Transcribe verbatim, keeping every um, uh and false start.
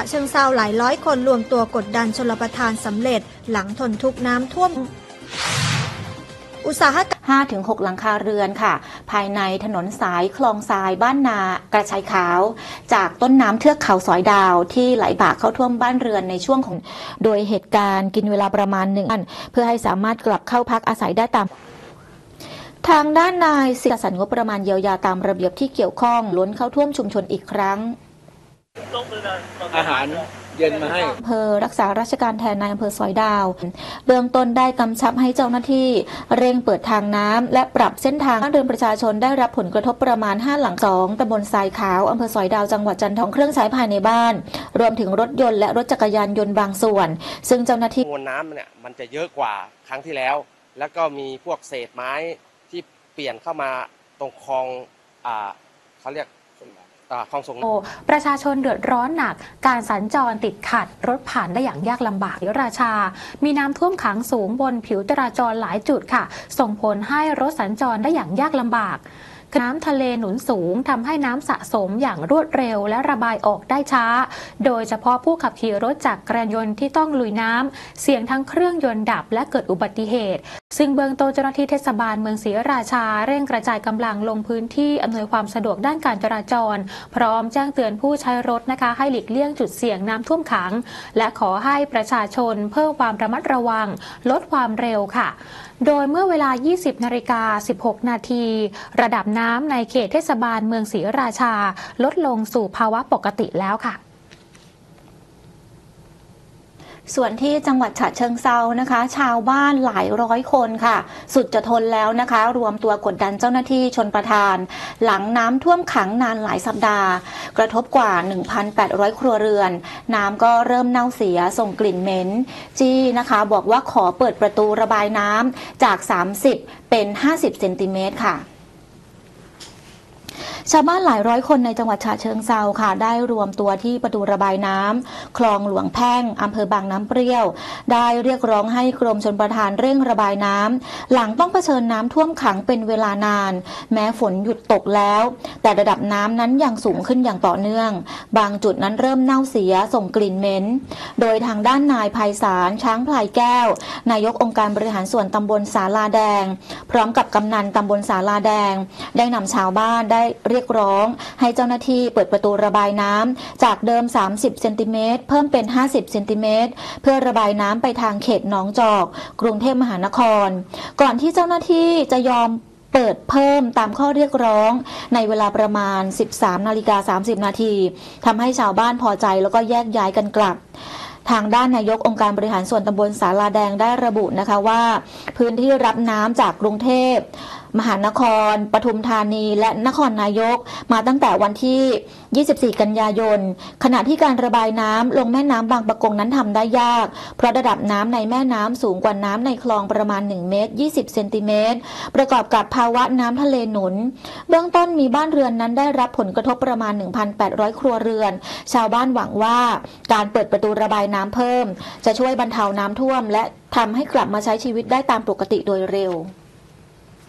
ะเชิงเทราหลายร้อยคนรวมตัวกดดันชลประทานสำเร็จหลังทนทุกข์น้ำท่วมอุตสาหกรรมห้าถึงหก หลังคาเรือนค่ะภายในถนนสายคลองทรายบ้านนากระชายขาวจากต้นน้ำเทือกเขาสอยดาวที่ไหลบ่าเข้าท่วมบ้านเรือนในช่วงของโดยเหตุการณ์กินเวลาประมาณหนึ่งวันเพื่อให้สามารถกลับเข้าพักอาศัยได้ตามทางด้านนายสิจัดสรรงบประมาณเยียวยาตามระเบียบที่เกี่ยวข้องล้นเข้าท่วมชุมชนอีกครั้งอาหารเย็นมาให้อำเภอรักษาราชการแทนนายอำเภอสอยดาวเบื้องต้นได้กำชับให้เจ้าหน้าที่เร่งเปิดทางน้ำและปรับเส้นทางบ้านเรือนประชาชนได้รับผลกระทบประมาณห้าหลังสองตำบลทรายขาวอำเภอสอยดาวจังหวัดจันทร์เครื่องใช้ภายในบ้านรวมถึงรถยนต์และรถจักรยานยนต์บางส่วนซึ่งเจ้าหน้าที่มวลน้ำเนี่ยมันจะเยอะกว่าครั้งที่แล้วแล้วก็มีพวกเศษไม้ที่เปลี่ยนเข้ามาตรงคลองอ่าเขาเรียกประชาชนเดือดร้อนหนักการสัญจรติดขัดรถผ่านได้อย่างยากลำบากราชามีน้ำท่วมขังสูงบนผิวจราจรหลายจุดค่ะส่งผลให้รถสัญจรได้อย่างยากลำบากน้ำทะเลหนุนสูงทำให้น้ำสะสมอย่างรวดเร็วและระบายออกได้ช้าโดยเฉพาะผู้ขับขี่รถจักรยานยนต์ที่ต้องลุยน้ำเสี่ยงทั้งเครื่องยนต์ดับและเกิดอุบัติเหตุซึ่งเบื้องต้นเจ้าหน้าที่เทศบาลเมืองศรีราชาเร่งกระจายกำลังลงพื้นที่อำนวยความสะดวกด้านการจราจรพร้อมแจ้งเตือนผู้ใช้รถนะคะให้หลีกเลี่ยงจุดเสี่ยงน้ำท่วมขังและขอให้ประชาชนเพิ่มความระมัดระวังลดความเร็วค่ะโดยเมื่อเวลา ยี่สิบนาฬิกาสิบหกนาที ระดับน้ำในเขตเทศบาลเมืองศรีราชาลดลงสู่ภาวะปกติแล้วค่ะส่วนที่จังหวัดฉะเชิงเทรานะคะชาวบ้านหลายร้อยคนค่ะสุดจะทนแล้วนะคะรวมตัวกดดันเจ้าหน้าที่ชลประทานหลังน้ำท่วมขังนานหลายสัปดาห์กระทบกว่า หนึ่งพันแปดร้อย ครัวเรือนน้ำก็เริ่มเน่าเสียส่งกลิ่นเหม็นจี้นะคะบอกว่าขอเปิดประตูระบายน้ำจากสามสิบเป็นห้าสิบเซนติเมตรค่ะชาวบ้านหลายร้อยคนในจังหวัดฉะเชิงเทราค่ะได้รวมตัวที่ประตูระบายน้ำคลองหลวงแพ่งอำเภอบางน้ำเปรี้ยวได้เรียกร้องให้กรมชลประทานเร่งระบายน้ำหลังต้องเผชิญน้ำท่วมขังเป็นเวลานานแม้ฝนหยุดตกแล้วแต่ระดับน้ำนั้นยังสูงขึ้นอย่างต่อเนื่องบางจุดนั้นเริ่มเน่าเสียส่งกลิ่นเหม็นโดยทางด้านนายไพศาลช้างพลายแก้วนายกองค์การบริหารส่วนตำบลศาลาแดงพร้อมกับกำนันตำบลศาลาแดงได้นำชาวบ้านได้เรียกร้องให้เจ้าหน้าที่เปิดประตูระบายน้ำจากเดิมสามสิบเซนติเมตรเพิ่มเป็นห้าสิบเซนติเมตรเพื่อระบายน้ำไปทางเขตหนองจอกกรุงเทพมหานครก่อนที่เจ้าหน้าที่จะยอมเปิดเพิ่มตามข้อเรียกร้องในเวลาประมาณ สิบสามนาฬิกาสามสิบนาทีทำให้ชาวบ้านพอใจแล้วก็แยกย้ายกันกลับทางด้านนายกองค์การบริหารส่วนตำบลศาลาแดงได้ระบุนะคะว่าพื้นที่รับน้ำจากกรุงเทพมหานครปทุมธานีและนครนายกมาตั้งแต่วันที่ยี่สิบสี่กันยายนขณะที่การระบายน้ำลงแม่น้ำบางปะกงนั้นทำได้ยากเพราะระดับน้ำในแม่น้ำสูงกว่าน้ำในคลองประมาณหนึ่งเมตรยี่สิบเซนติเมตรประกอบกับภาวะน้ำทะเลหนุนเบื้องต้นมีบ้านเรือนนั้นได้รับผลกระทบประมาณ หนึ่งพันแปดร้อย ครัวเรือนชาวบ้านหวังว่าการเปิดประตูระบายน้ำเพิ่มจะช่วยบรรเทาน้ำท่วมและทำให้กลับมาใช้ชีวิตได้ตามปกติโดยเร็ว